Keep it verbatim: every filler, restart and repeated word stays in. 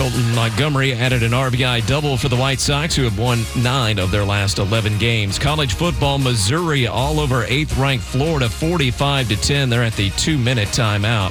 Colton Montgomery added an R B I double for the White Sox, who have won nine of their last eleven games. College football, Missouri all over eighth-ranked Florida, forty-five to ten. They're at the two-minute timeout.